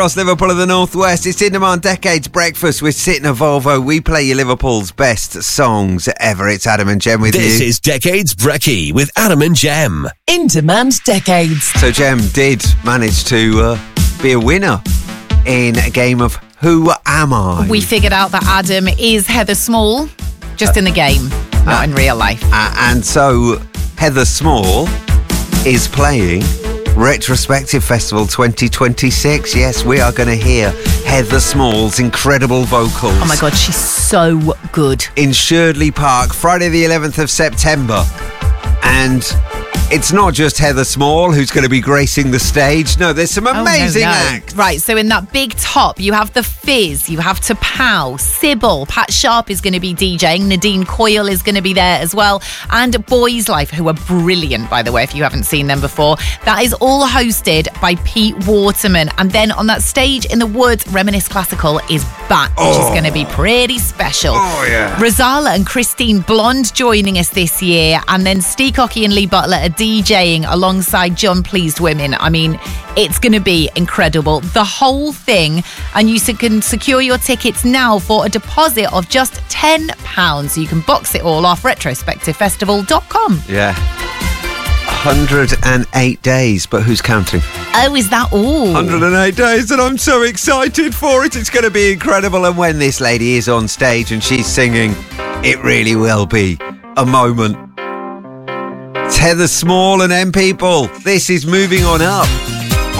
Across Liverpool and the Northwest, it's In Demand Decades Breakfast with Sit in a Volvo. We play you Liverpool's best songs ever. It's Adam and Jem with you. This is Decades Brekkie with Adam and Jem. In Demand Decades. So Jem did manage to be a winner in a game of Who Am I? We figured out that Adam is Heather Small, just in the game, not in real life. And so Heather Small is playing Retrospective Festival 2026. Yes, we are going to hear Heather Small's incredible vocals. Oh my God, she's so good. In Sherdley Park, Friday the 11th of September. And it's not just Heather Small who's going to be gracing the stage. No, there's some amazing acts. Right, so in that big top, you have The Fizz, you have T'Pau, Sybil, Pat Sharp is going to be DJing, Nadine Coyle is going to be there as well, and Boys Life, who are brilliant, by the way, if you haven't seen them before. That is all hosted by Pete Waterman. And then on that stage in the woods, Reminisce Classical is back, which is going to be pretty special. Oh, yeah. Rozalla and Christine Blonde joining us this year, and then Steve Cocky and Lee Butler are DJing alongside John Pleased Women. I mean, it's going to be incredible. The whole thing, and you can secure your tickets now for a deposit of just £10. So you can box it all off, retrospectivefestival.com. Yeah. 108 days, but who's counting? Oh, is that all? 108 days, and I'm so excited for it. It's going to be incredible. And when this lady is on stage and she's singing, it really will be a moment. It's Heather Small and M People. This is Moving On Up.